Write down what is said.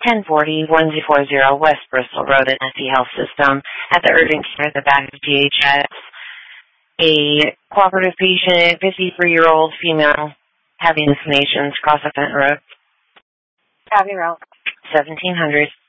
1040-1040 West Bristol Road at SE Health System at the urgent care at the back of GHS. A cooperative patient, 53-year-old female, having hallucinations, cross a Fenton Road. Abbey Road. 1700.